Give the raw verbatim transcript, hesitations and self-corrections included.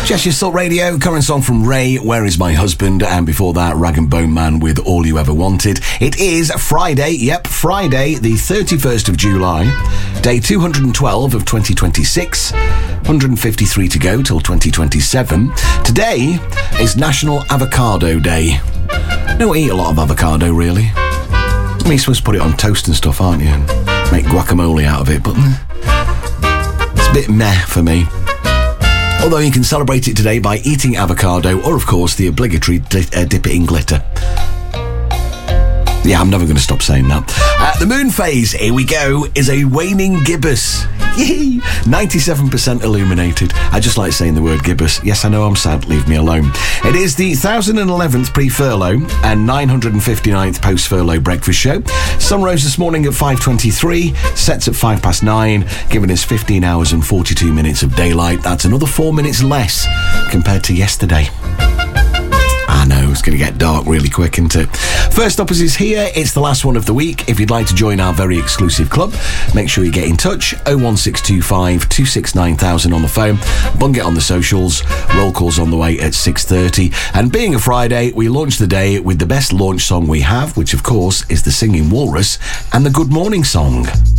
Cheshire Salt Radio, current song from Ray, Where Is My Husband? And before that, Rag and Bone Man with All You Ever Wanted. It is Friday, yep, Friday, the thirty-first of July, day two hundred twelve of twenty twenty-six, one hundred fifty-three to go till twenty twenty-seven. Today is National Avocado Day. Don't eat a lot of avocado, really. I mean, you're supposed to put it on toast and stuff, aren't you? And make guacamole out of it, but it's a bit meh for me. Although you can celebrate it today by eating avocado or, of course, the obligatory di- uh, dip it in glitter. Yeah, I'm never going to stop saying that. Uh, the moon phase, here we go, is a waning gibbous. Yay! ninety-seven percent illuminated. I just like saying the word gibbous. Yes, I know I'm sad, leave me alone. It is the one thousand eleventh pre-furlough and nine hundred fifty-ninth post-furlough breakfast show. Sun rose this morning at five twenty-three, sets at five past nine, giving us fifteen hours and forty-two minutes of daylight. That's another four minutes less compared to yesterday. I know, it's going to get dark really quick, isn't it? First up is here. It's the last one of the week. If you'd like to join our very exclusive club, make sure you get in touch. oh one six two five, two six nine thousand on the phone. Bung it on the socials. Roll calls on the way at six thirty. And being a Friday, we launch the day with the best launch song we have, which, of course, is the Singing Walrus and the Good Morning Song.